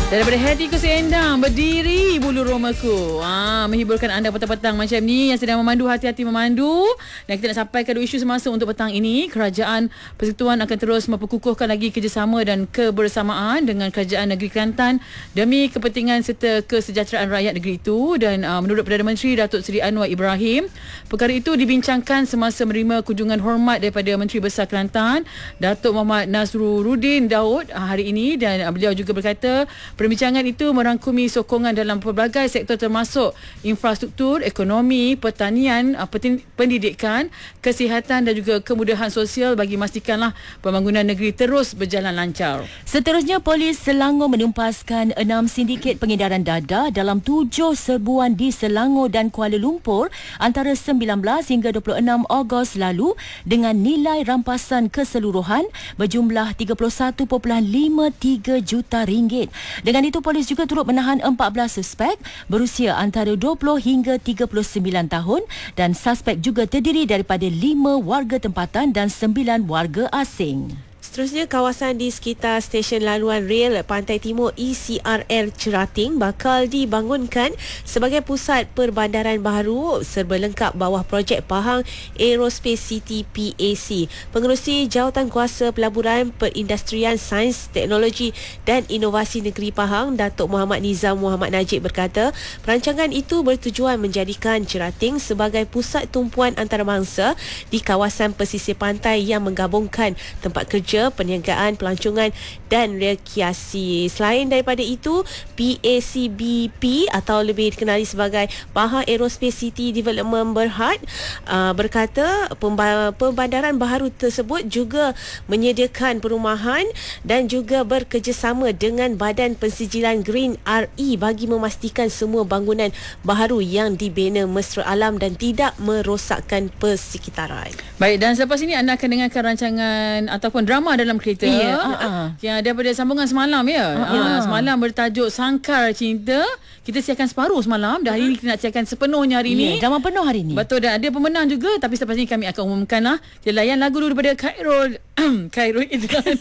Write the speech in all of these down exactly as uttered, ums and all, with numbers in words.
Daripada hatiku seendang, berdiri bulu romaku. Ah, menghiburkan anda petang-petang macam ni yang sedang memandu, hati-hati memandu. Dan kita nak sampaikan dua isu semasa untuk petang ini. Kerajaan Persekutuan akan terus memperkukuhkan lagi kerjasama dan kebersamaan dengan Kerajaan Negeri Kelantan demi kepentingan serta kesejahteraan rakyat negeri itu. Dan uh, menurut Perdana Menteri Datuk Seri Anwar Ibrahim, perkara itu dibincangkan semasa menerima kunjungan hormat daripada Menteri Besar Kelantan Datuk Muhammad Nazruddin Daud hari ini. Dan uh, beliau juga berkata perbincangan itu merangkumi sokongan dalam pelbagai sektor termasuk infrastruktur, ekonomi, pertanian, pendidikan, kesihatan dan juga kemudahan sosial bagi memastikanlah pembangunan negeri terus berjalan lancar. Seterusnya, Polis Selangor menumpaskan enam sindiket pengedaran dadah dalam tujuh serbuan di Selangor dan Kuala Lumpur antara sembilan belas hingga dua puluh enam Ogos lalu dengan nilai rampasan keseluruhan berjumlah tiga puluh satu perpuluhan lima tiga juta ringgit. Dengan itu, polis juga turut menahan empat belas suspek berusia antara dua puluh hingga tiga puluh sembilan tahun dan suspek juga terdiri daripada lima warga tempatan dan sembilan warga asing. Seterusnya, kawasan di sekitar stesen laluan rel Pantai Timur E C R L Cerating bakal dibangunkan sebagai pusat perbandaran baru serba lengkap bawah projek Pahang Aerospace City P A C. Pengerusi Jawatankuasa Pelaburan Perindustrian Sains, Teknologi dan Inovasi Negeri Pahang, Datuk Muhammad Nizam Muhammad Najib berkata, perancangan itu bertujuan menjadikan Cerating sebagai pusat tumpuan antarabangsa di kawasan pesisir pantai yang menggabungkan tempat kerja, perniagaan, pelancongan dan rekreasi. Selain daripada itu, P A C B P atau lebih dikenali sebagai Pahang Aerospace City Development Berhad uh, berkata pemba- pembandaran baharu tersebut juga menyediakan perumahan dan juga bekerjasama dengan Badan Pensijilan Green R E bagi memastikan semua bangunan baharu yang dibina mesra alam dan tidak merosakkan persekitaran. Baik, dan selepas ini anda akan dengarkan rancangan ataupun drama dalam kereta. Ya, uh-uh. yang daripada sambungan semalam ya. Uh-uh. Uh, semalam bertajuk Sangkar Cinta. Kita siarkan separuh semalam. Dah hari ini kita nak siarkan sepenuhnya hari ini. Ya, drama penuh hari ini. Betul, dan ada pemenang juga. Tapi selepas ini kami akan umumkan lah. Kita layan lagu dulu daripada Khairul Khairul Idhan.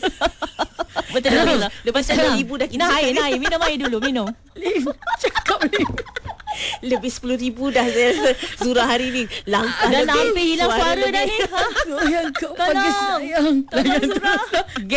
Betul lah. Lepas sepuluh ribu dah kita Nak air, nak air. Minum air dulu, minum. Cakap ni. Lebih sepuluh ribu dah saya rasa Zura hari ni. Langkah Dan lebih, hampir hilang suara, suara dah ni. Sayang kau pagi Tolong. sayang. Tolong, Zura.